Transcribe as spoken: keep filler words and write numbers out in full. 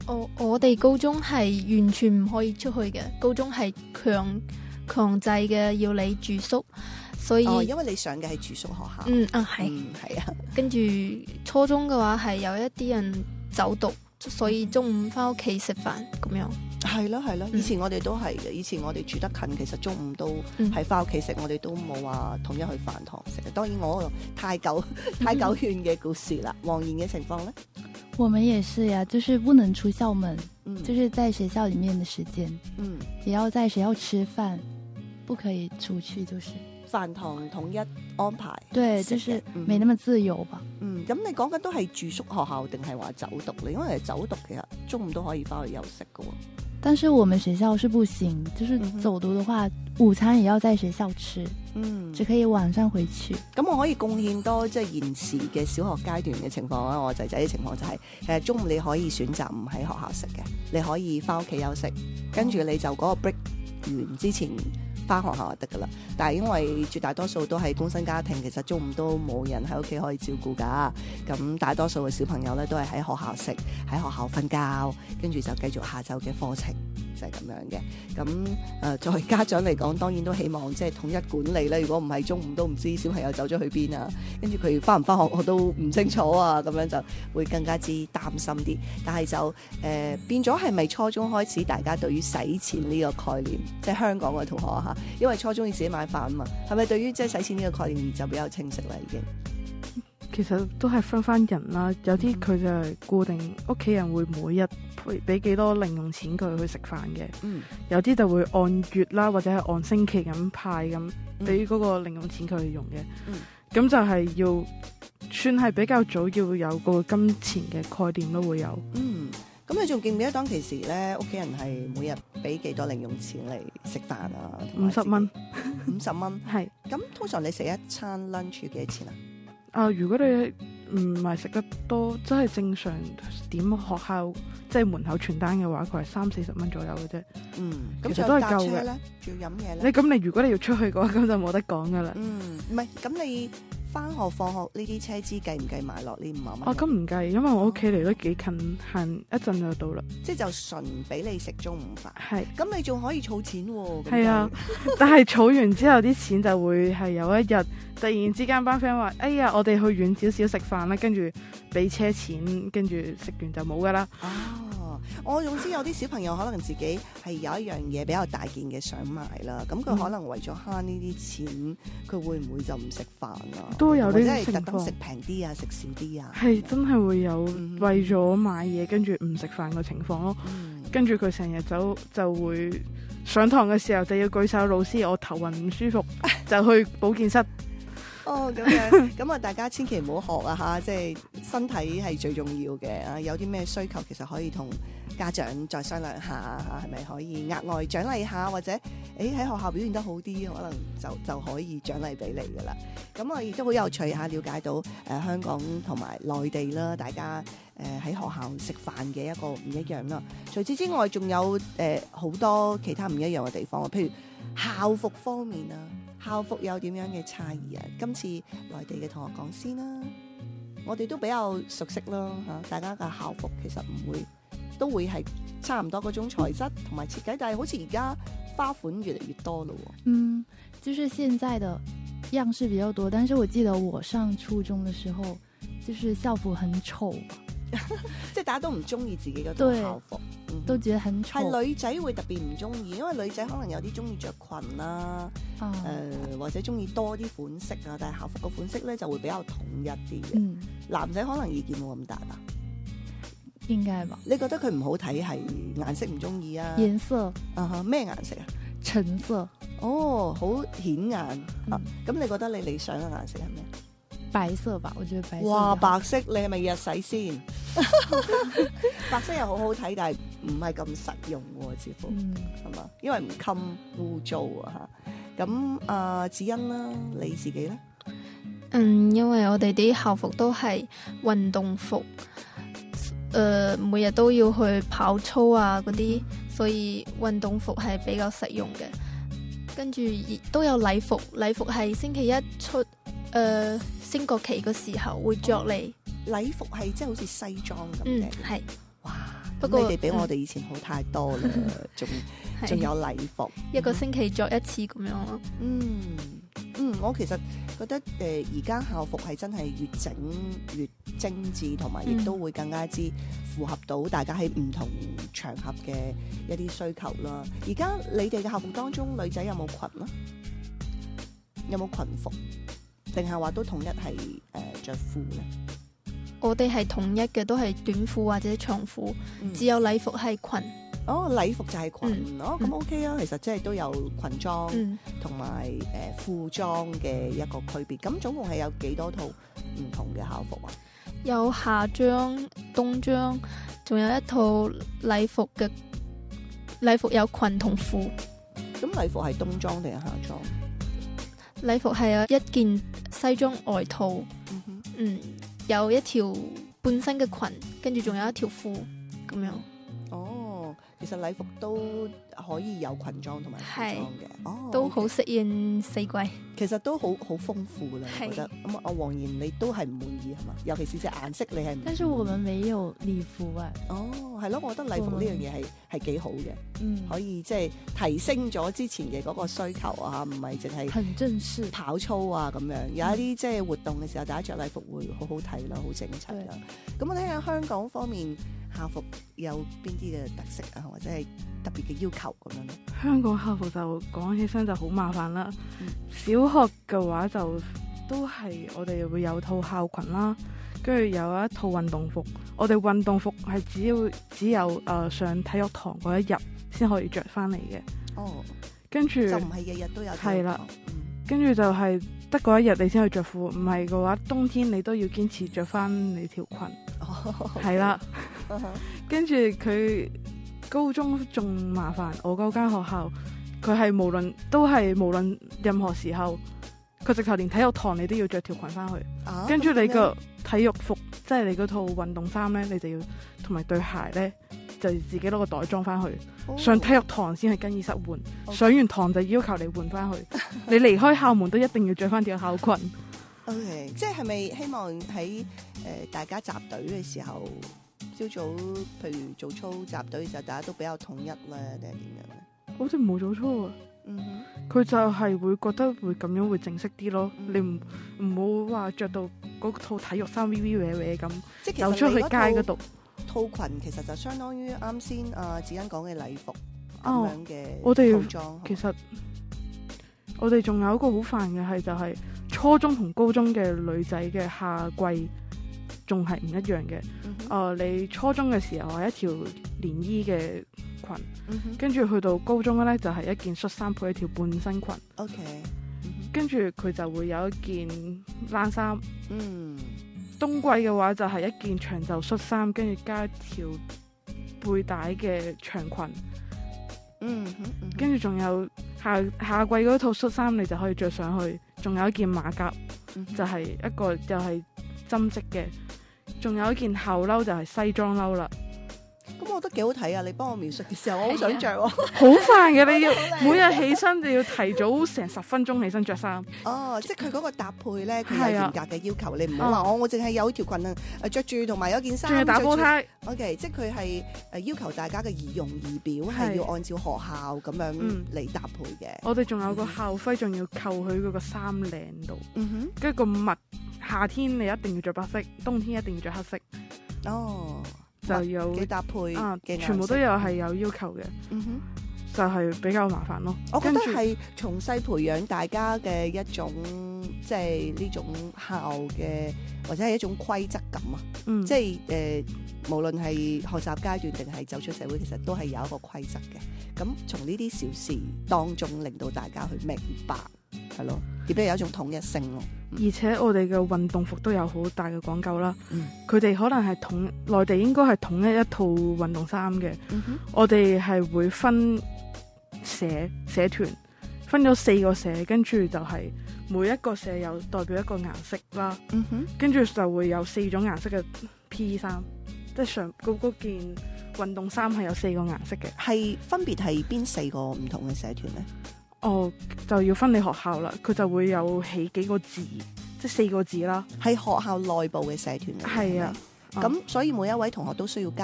我我哋高中係完全唔可以出去嘅，高中係強強制嘅要你住宿，所以、 哦、因為你上嘅係住宿學校。 嗯啊係， 嗯係啊。 跟住初中嘅話係有一啲人走讀，所以中午翻屋企食飯咁樣。 係咯係咯，以前我哋都係嘅，以前我哋住得近，其實中午都係翻屋企食，我哋都冇話統一去飯堂食。當然我嗰個太久太久遠嘅故事啦。黃妍嘅情況呢？ 我們也是呀，就是不能出校門， 嗯， 就是在學校裡面的時間， 嗯， 也要在學校吃飯，不可以出去，就是飯堂統一安排。 對，就是沒那麼自由吧。 嗯，咁你講緊都係住宿學校定係話走讀咧？因為走讀其實中午都可以翻去休息噶喎。 但是我們學校是不行，就是走讀的話，嗯、午餐也要在學校吃，嗯，只可以晚上回去。 咁我可以貢獻多即係現時嘅小學階段嘅情況啦。我仔仔嘅情況就係、是，誒中午你可以選擇唔喺學校食嘅，你可以翻屋企休息，跟住你就嗰個 break 完之前翻學校就得噶啦。但係因為絕大多數都係工薪家庭，其實中午都冇人喺屋企可以照顧噶。咁大多數嘅小朋友咧都係喺學校食，喺學校瞓覺，跟住就繼續下晝嘅課程，就係、是、咁樣嘅。咁誒、呃、作為家長嚟講，當然都希望即係統一管理啦。如果唔係中午都唔知小朋友走咗去邊啊，跟住佢翻唔翻學我都唔清楚啊，咁樣就會更加之擔心啲。但係就誒、呃、變咗係咪初中開始大家對於使錢呢個概念，即係香港嘅同學嚇，因為初中要自己買飯啊嘛，係咪對於即係使錢呢個概念就比較清晰啦已經？ 其實都係分翻人啦，有啲佢就係固定屋企人會每日俾幾多零用錢佢去食飯嘅，嗯、有啲就會按月啦或者係按星期咁派咁俾嗰個零用錢佢去用嘅，咁、嗯、就係要算係比較早要有個金錢嘅概念都會有。嗯， 咁你仲記唔記得當其時咧，屋企人係每日俾幾多零用錢嚟食飯啊？ 五十蚊， 五十蚊係。 咁通常你食一餐 lunch 幾多錢啊？ 啊！如果你唔係食得多，即係正常點學校即係門口傳單嘅話，佢係三四十蚊左右嘅啫。嗯，其實都係夠嘅。仲要飲嘢咧？你咁你如果你要出去嘅話，咁就冇得講噶啦。嗯， 唔係咁你翻學放學呢啲車資計唔計埋落呢五萬蚊？ 哦，咁唔計，因為我屋企離得幾近，行一陣就到啦。 即係就純俾你食中午飯。 係。 咁你仲可以儲錢喎。 係啊，但係儲完之後啲錢就會係有一日突然之間班 friend 話：哎呀，我哋去遠少少食飯啦，跟住俾車錢，跟住食完就冇噶啦。 哦，我總之有啲小朋友可能自己係有一樣嘢比較大件嘅想買啦，咁佢可能為咗慳呢啲錢，佢會唔會就唔食飯啊？ 都有呢啲情況， 或者係特登食平啲啊，食少啲啊？ 係真係會有為咗買嘢跟住唔食飯嘅情況咯。嗯、跟住佢成日就就會上堂嘅時候就要舉手，老師我頭暈唔舒服，就去保健室。 哦，咁樣咁啊！大家千祈唔好學啊嚇，即係身體係最重要嘅啊！有啲咩需求，其實可以同家長再商量下嚇，係咪可以額外獎勵下，或者誒喺學校表現得好啲，可能就就可以獎勵俾你噶啦。咁啊，亦都好有趣嚇，了解到誒、呃、香港同埋內地啦，大家誒喺、呃、學校食飯嘅一個唔一樣啦。除此之外，仲有誒好、呃、多其他唔一樣嘅地方，譬如校服方面啊。校服有點樣嘅差異啊？今次內地嘅同學講先啦，我哋都比較熟悉咯嚇，大家嘅校服其實唔會都會係差唔多嗰種材質同埋設計，但係好似而家花款越嚟越多咯。 嗯，就是現在的樣式比較多，但是我記得我上初中的時候，就是校服很醜。 即係大家都唔中意自己嗰套校服， 嗯、都覺得很醜。 係女仔會特別唔中意，因為女仔可能有啲中意着裙啦，誒、啊呃、或者中意多啲款式啊，但係校服個款式咧就會比較統一啲嘅。嗯、男仔可能意見冇咁大吧？ 應該吧？ 你覺得佢唔好睇係顏色唔中意啊？ 顏色啊咩顏色啊？ 橙色。 哦，好顯眼、嗯、啊！咁你覺得你理想嘅顏色係咩？ 白色吧，我覺得白色。 哇，白色你係咪日洗先？白色又好好睇，但係唔係咁實用喎，似乎係嘛、嗯？因為唔襟污糟啊嚇。咁啊，子欣啦，你自己咧？ 嗯，因為我哋啲校服都係運動服，誒、呃，每日都要去跑操啊嗰啲，所以運動服係比較實用嘅。跟住亦都有禮服，禮服係星期一出，誒、呃。升國旗嘅時候會着嚟、 哦、禮服係即係好似西裝咁嘅， 嗯係， 哇！ 不過你哋比我哋以前好太多啦，仲仲、嗯、有禮服， 一個星期着一次咁樣咯。 嗯嗯，我其實覺得誒而家校服係真係越整越精緻，同埋亦都會更加之符合到大家喺唔同場合嘅一啲需求啦。而家你哋嘅校服當中，女仔有冇裙啦？有冇裙服？定係話都統一係誒著褲咧？ 我哋係統一嘅，都係短褲或者長褲，嗯、只有禮服係裙。 哦，禮服就係裙， 嗯、 哦咁 OK 啊。其實即係都有裙裝同埋誒褲裝嘅一個區別。咁總共係有幾多套唔同嘅校服啊？ 有夏裝、冬裝，仲有一套禮服嘅禮服有裙同褲。 咁禮服係冬裝定係夏裝？ 禮服係有一件西裝外套，嗯，哼嗯，有一條半身嘅裙，跟住仲有一條褲咁樣。 哦，其實禮服都可以有裙裝同埋褲裝嘅，哦， 都好適應四季。 其實都好好豐富啦，我覺得。咁阿黃妍你都係唔滿意係嘛？尤其是隻顏色你係唔滿意？ 但是我們沒有禮服啊。 哦，係咯，我覺得禮服呢樣嘢係係幾好嘅，嗯，可以即係提升咗之前嘅嗰個需求啊，唔係淨係很正式跑操啊咁樣。有一啲即係活動嘅時候，大家着禮服會好好睇啦，好整齊啦。咁我睇下香港方面校服有邊啲嘅特色啊，或者係特別嘅要求咁樣咧？ 香港校服就講起身就好麻煩啦。嗯、小學嘅話就都係我哋會有套校裙啦，跟住有一套運動服。我哋運動服係只要只有誒、呃、上體育堂嗰一日先可以着翻嚟嘅。哦，跟住就唔係日日都有。 係啦，跟住就係得嗰一日你先去着褲，唔係嘅話冬天你都要堅持着翻你條裙。哦，係啦，跟住佢。高中仲麻煩，我嗰間學校佢係無論都係無論任何時候，佢直頭連體育堂你都要着條裙翻去，啊、跟住你個體育服即係你嗰套運動衫咧，你就要同埋對鞋咧，就要自己攞個袋裝翻去。哦、上體育堂先係更衣室換，哦、上完堂就要求你換翻去。你離開校門都一定要着翻條校裙。 O、okay, K， 即係咪希望喺誒、呃、大家集隊嘅時候？朝早，譬如做操集隊就大家都比較統一啦，定係點樣咧？ 好似冇做操啊，嗯哼，佢就係會覺得會咁樣會正式啲咯。嗯、你唔唔好話着到嗰套體育衫 V V 歪歪咁，即係走出去街嗰度。 套裙其實就相當於啱先阿子欣講嘅禮服咁樣嘅套裝。 其實我哋仲有一個好煩嘅係就係、是、初中同高中嘅女仔嘅夏季。仲係唔一樣嘅，誒、嗯哼呃，你初中嘅時候係一條連衣嘅裙，跟住、嗯、哼去到高中咧就係、是、一件恤衫配一條半身裙。O K，跟住佢就會有一件冷衫。嗯，冬季嘅話就係一件長袖恤衫，跟住加一條背帶嘅長裙。嗯哼，跟住仲有夏夏季嗰套恤衫，你就可以着上去。仲有一件馬甲，嗯、哼就係一個又係針織嘅。仲有一件厚褸就係西裝褸啦， 咁我覺得幾好睇啊！你幫我描述嘅時候，我好想着喎， 好煩嘅，你要每日起身就要提早成十分鐘起身着衫。 哦，即係佢嗰個搭配咧，佢有嚴格嘅要求，你唔好話我我淨係有條裙啊，誒著住同埋有件衫， 仲要打波呔。 OK， 即係佢係誒要求大家嘅儀容儀表係要按照學校咁樣嚟搭配嘅。嗯、我哋仲有個校徽，仲要扣喺嗰個衫領度。嗯哼，跟住個襪。夏天你一定要着白色，冬天一定要着黑色。哦，就有幾搭配啊，全部都有係有要求嘅。嗯哼，就係比較麻煩咯。 我覺得係從細培養大家嘅一種，即係呢種校嘅或者係一種規則感啊。嗯，即係誒、呃，無論係學習階段定係走出社會，其實都係有一個規則嘅。咁從呢啲小事當中，令到大家去明白。係咯，亦都有一種統一性咯。 而且我哋嘅運動服都有好大嘅講究啦。佢哋、嗯、可能係統內地應該係統一一套運動衫嘅。嗯、哼我哋係會分社社團，分咗四個社，跟住就係每一個社有代表一個顏色啦。跟住、嗯、哼就會有四種顏色嘅 P E 衫，即係上嗰嗰件運動衫係有四個顏色嘅。係分別係邊四個唔同嘅社團呢？ 哦，就要分你學校啦，佢就會有起幾個字，即係四個字啦。 係學校內部嘅社團嚟嘅。係啊，咁、嗯、所以每一位同學都需要加